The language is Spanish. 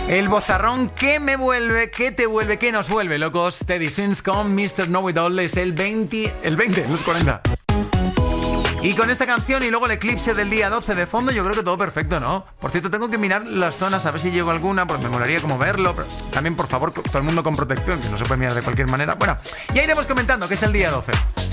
El bozarrón que me vuelve, que te vuelve, que nos vuelve locos. Teddy Swims con Mr. Know It All es el 20, los 40. Y con esta canción y luego el eclipse del día 12 de fondo, yo creo que todo perfecto, ¿no? Por cierto, tengo que mirar las zonas a ver si llego a alguna, porque me molaría como verlo. Pero también, por favor, todo el mundo con protección, que no se puede mirar de cualquier manera. Bueno, ya iremos comentando que es el día 12.